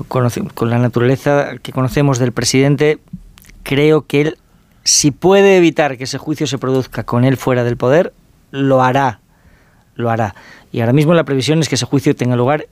con la naturaleza que conocemos del presidente, creo que él, si puede evitar que ese juicio se produzca con él fuera del poder, lo hará. Y ahora mismo la previsión es que ese juicio tenga lugar